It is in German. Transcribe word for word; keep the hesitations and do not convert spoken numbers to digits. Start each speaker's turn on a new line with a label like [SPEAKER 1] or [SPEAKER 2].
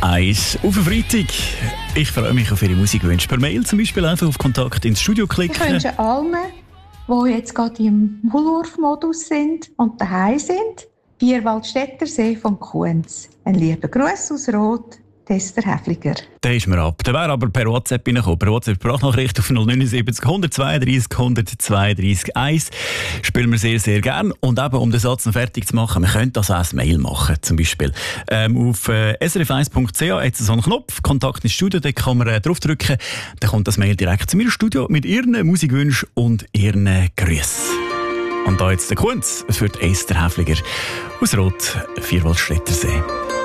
[SPEAKER 1] eins auf den Freitag. Ich freue mich auf Ihre Musikwünsche. Per Mail zum Beispiel einfach auf Kontakt ins Studio klicken.
[SPEAKER 2] Ich wünsche allen, die jetzt gerade im Maulwurfmodus sind und daheim sind, Vierwaldstätter See vom Kuhns. Ein lieber Gruß aus Rot, Esther Häfliger.
[SPEAKER 1] Der ist mir ab. Der wäre aber per WhatsApp reingekommen. Per WhatsApp Sprachnachricht auf null neun sieben null zwei drei null zwei drei eins. Spielen wir sehr, sehr gern. Und eben, um den Satz noch fertig zu machen, wir können das auch als Mail machen, zum Beispiel. Ähm, auf äh, s r f eins punkt c h hat es so einen Knopf, Kontakt ins Studio, da kann man äh, draufdrücken. Dann kommt das Mail direkt zu mir ins Studio mit Ihren Musikwünschen und Ihren Grüßen. Und da jetzt der Kunz für die Esther Häfliger aus Rot, Vierwaldstätter See.